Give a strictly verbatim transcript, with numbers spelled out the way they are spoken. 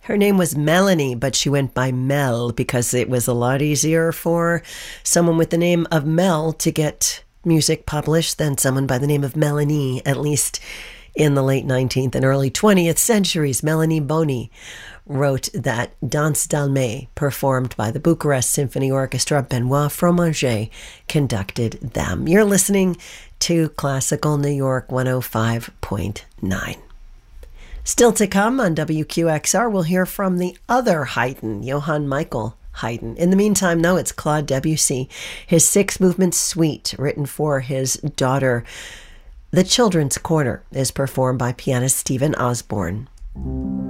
Her name was Melanie, but she went by Mel because it was a lot easier for someone with the name of Mel to get music published than someone by the name of Melanie, at least in the late nineteenth and early twentieth centuries. Melanie Boni wrote that Danse d'Almé, performed by the Bucharest Symphony Orchestra. Benoit Fromager conducted them. You're listening to Classical New York one oh five point nine. Still to come on W Q X R, we'll hear from the other Haydn, Johann Michael Haydn. In the meantime, though, it's Claude Debussy, his six-movement suite written for his daughter. The Children's Corner is performed by pianist Stephen Osborne.